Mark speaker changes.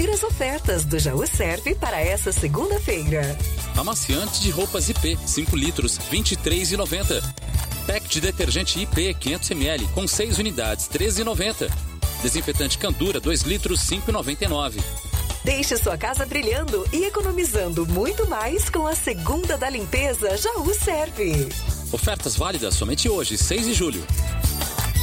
Speaker 1: Confira as ofertas do Jaú Serve para essa segunda-feira.
Speaker 2: Amaciante de roupas IP, 5 litros, R$ 23,90. Pack de detergente IP, 500 ml, com 6 unidades, R$ 13,90. Desinfetante Candura, 2 litros, R$ 5,99.
Speaker 1: Deixe sua casa brilhando e economizando muito mais com a segunda da limpeza Jaú Serve.
Speaker 2: Ofertas válidas somente hoje, 6 de julho.